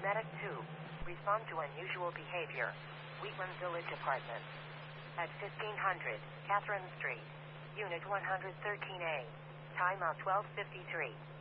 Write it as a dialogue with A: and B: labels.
A: Medic 2. Respond to unusual behavior. Wheatland Village Apartments. At 1500 Catherine Street. Unit 113A. Timeout 12:53.